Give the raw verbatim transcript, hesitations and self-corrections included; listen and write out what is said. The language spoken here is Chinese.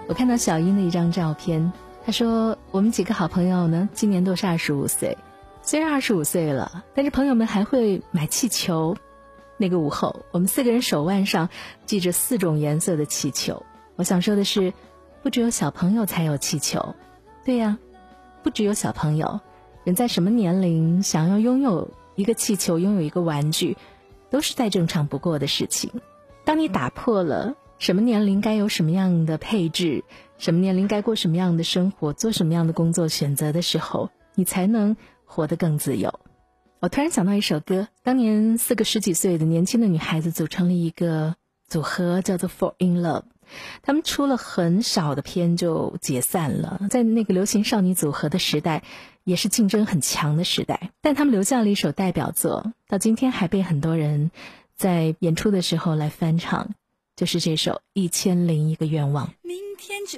我看到小英的一张照片，她说我们几个好朋友呢，今年都是二十五岁，虽然二十五岁了，但是朋友们还会买气球。那个午后，我们四个人手腕上系着四种颜色的气球。我想说的是，不只有小朋友才有气球。对呀，不只有小朋友，人在什么年龄想要拥有一个气球，拥有一个玩具，都是再正常不过的事情。当你打破了什么年龄该有什么样的配置，什么年龄该过什么样的生活，做什么样的工作选择的时候，你才能活得更自由。我突然想到一首歌，当年四个十几岁的年轻的女孩子组成了一个组合，叫做 Fall in Love。他们出了很少的片就解散了，在那个流行少女组合的时代，也是竞争很强的时代，但他们留下了一首代表作，到今天还被很多人在演出的时候来翻唱，就是这首《一千零一个愿望》。 明天